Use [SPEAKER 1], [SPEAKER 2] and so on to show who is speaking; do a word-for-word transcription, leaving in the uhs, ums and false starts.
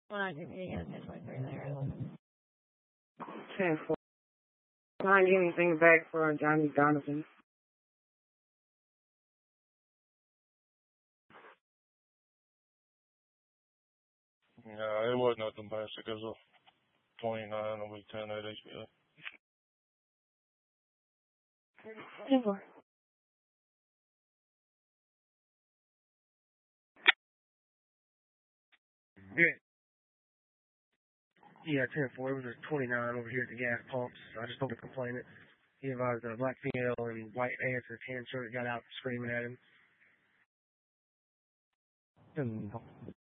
[SPEAKER 1] Well, I think he has his way through there.
[SPEAKER 2] ten four. Find anything back for Johnny Donovan.
[SPEAKER 3] Yeah, it was nothing basic. It was a twenty-nine a week ten at H B A.
[SPEAKER 2] ten four.
[SPEAKER 4] Yeah. Yeah, ten four. It was a twenty-nine over here at the gas pumps. I just told him to complain it. He advised a black female in white pants and tan shirt got out screaming at him.